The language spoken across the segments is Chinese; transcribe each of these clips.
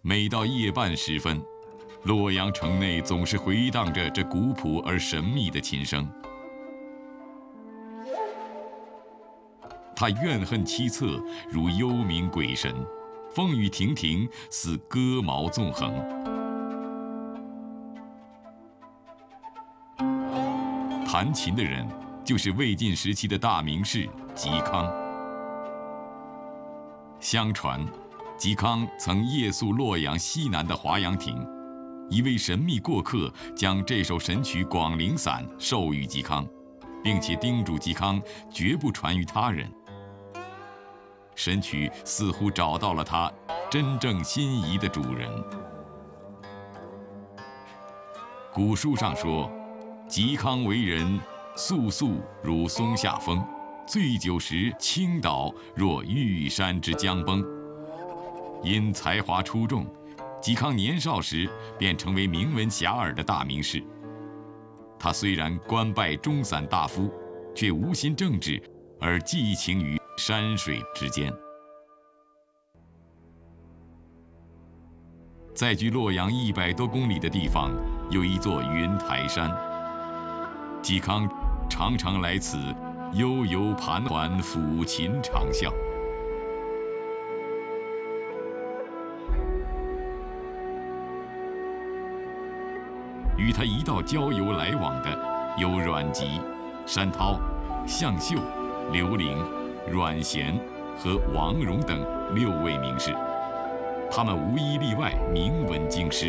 每到夜半时分，洛阳城内总是回荡着这古朴而神秘的琴声。他怨恨凄恻，如幽冥鬼神；风雨亭亭，似戈矛纵横。弹琴的人，就是魏晋时期的大名士嵇康。相传，嵇康曾夜宿洛阳西南的华阳亭，一位神秘过客将这首神曲《广陵散》授予嵇康，并且叮嘱嵇康绝不传于他人。神曲似乎找到了他真正心仪的主人。古书上说，嵇康为人肃肃如松下风，醉酒时倾倒若玉山之将崩。因才华出众，嵇康年少时便成为名闻遐迩的大名士。他虽然官拜中散大夫，却无心政治，而寄情于山水之间。在距洛阳100多公里的地方，有一座云台山。嵇康常常来此悠悠盘桓，抚琴长啸。与他一道郊游来往的有阮籍、山涛、向秀、刘伶、阮咸和王戎等6位名士，他们无一例外名闻京师。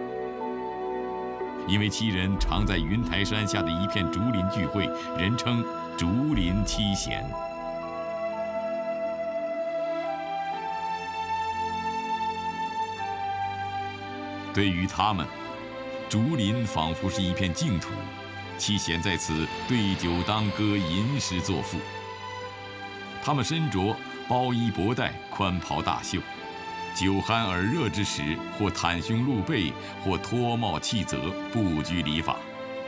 因为7人常在云台山下的一片竹林聚会，人称竹林七贤。对于他们，竹林仿佛是一片净土，七贤在此对酒当歌，吟诗作赋。他们身着包衣薄带，宽袍大袖，酒酣耳热之时，或袒胸露背，或脱帽弃责，不拘礼法。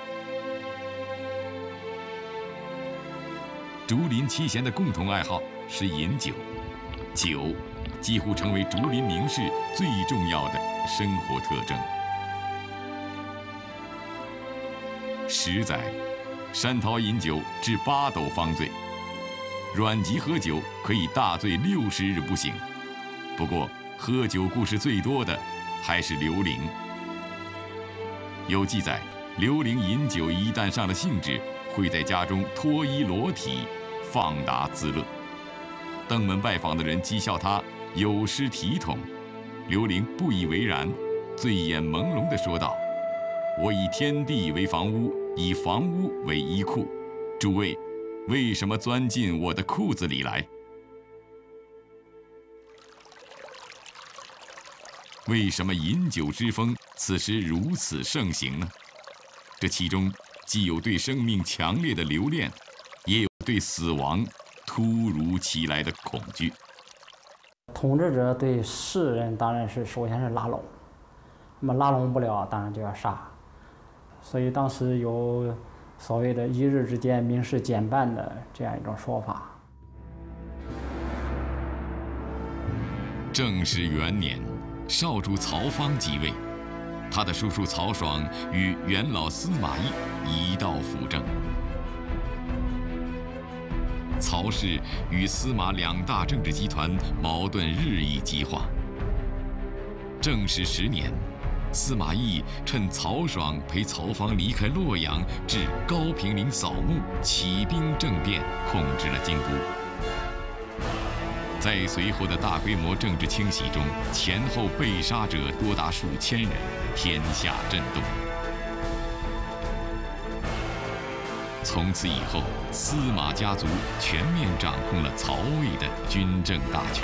竹林七贤的共同爱好是饮酒，酒几乎成为竹林名士最重要的生活特征。10载，山涛饮酒至8斗方醉，阮籍喝酒可以大醉60日不醒。不过，喝酒故事最多的还是刘伶。有记载，刘伶饮酒一旦上了兴致，会在家中脱衣裸体，放达自乐。登门拜访的人讥笑他有失体统，刘伶不以为然，醉眼朦胧地说道：“我以天地为房屋，以房屋为衣裤，诸位为什么钻进我的裤子里来？”为什么饮酒之风此时如此盛行呢？这其中既有对生命强烈的留恋，也有对死亡突如其来的恐惧。 统治者对士人当然是首先是拉拢，那么拉拢不了，当然就要杀。所以当时有所谓的一日之间名士减半的这样一种说法。 正始元年，少主曹芳即位，他的叔叔曹爽与元老司马懿一道辅政。曹氏与司马2大政治集团矛盾日益激化。正始10年，司马懿趁曹爽陪曹芳离开洛阳，至高平陵扫墓，起兵政变，控制了京都。在随后的大规模政治清洗中，前后被杀者多达数千人，天下震动。从此以后，司马家族全面掌控了曹魏的军政大权。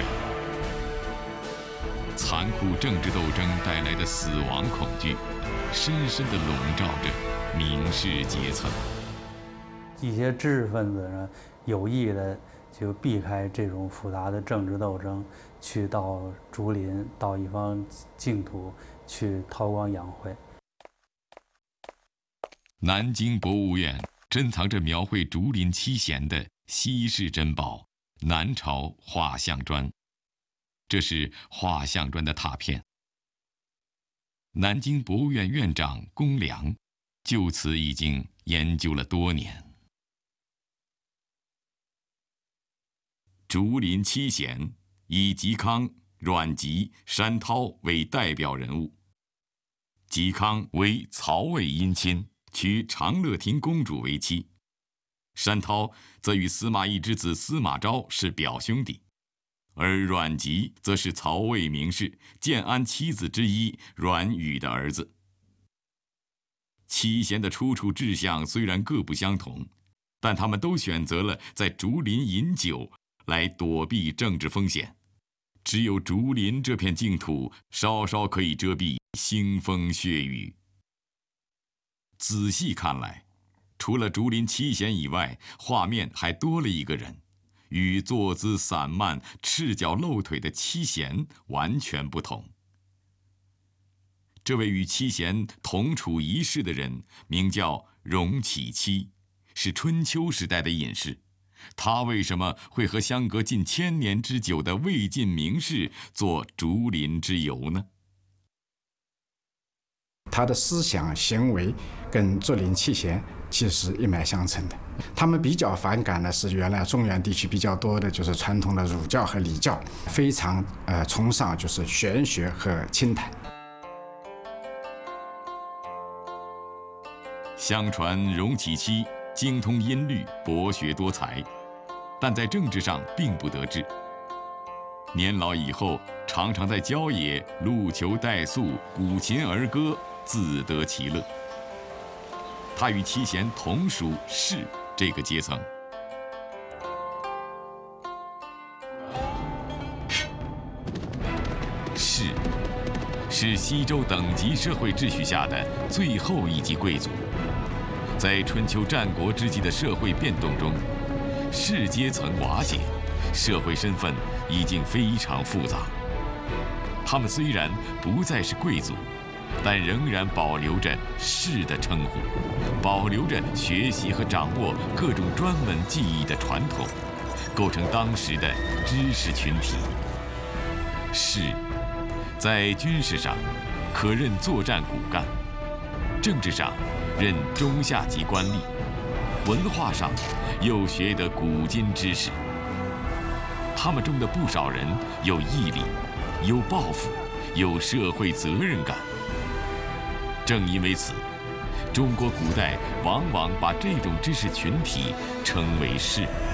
残酷政治斗争带来的死亡恐惧，深深地笼罩着名士阶层。 一些知识分子呢，有意的就避开这种复杂的政治斗争，去到竹林，到一方净土去韬光养晦。 南京博物院珍藏着描绘竹林七贤的稀世珍宝——南朝画像砖。这是画像砖的拓片， 南京博物院院长龚良就此已经研究了多年。竹林七贤以嵇康、阮籍、山涛为代表人物。嵇康为曹魏姻亲，娶长乐亭公主为妻；山涛则与司马懿之子司马昭是表兄弟，而阮籍则是曹魏名士建安七子之一阮宇的儿子。七贤的出处志向虽然各不相同，但他们都选择了在竹林饮酒来躲避政治风险。只有竹林这片净土稍稍可以遮蔽腥风血雨。仔细看来，除了竹林七贤以外，画面还多了一个人，与坐姿散漫、赤脚露腿的七贤完全不同。这位与七贤同处一室的人名叫荣启期，是春秋时代的隐士。他为什么会和相隔近1000年之久的魏晋名士做竹林之游呢？ 他的思想行为跟竹林七贤其实一脉相承的。他们比较反感的是原来中原地区比较多的就是传统的儒教和礼教，非常崇尚就是玄学和清谈。 相传荣启期精通音律，博学多才，但在政治上并不得志。年老以后，常常在郊野路求带宿，鼓琴儿歌，自得其乐。他与七贤同属士这个阶层。士是西周等级社会秩序下的最后一级贵族。在春秋战国之际的社会变动中，士阶层瓦解，社会身份已经非常复杂。他们虽然不再是贵族，但仍然保留着士的称呼，保留着学习和掌握各种专门技艺的传统，构成当时的知识群体。士在军事上可任作战骨干，政治上任中下级官吏，文化上又学得古今知识。他们中的不少人有毅力，有抱负，有社会责任感。正因为此，中国古代往往把这种知识群体称为士。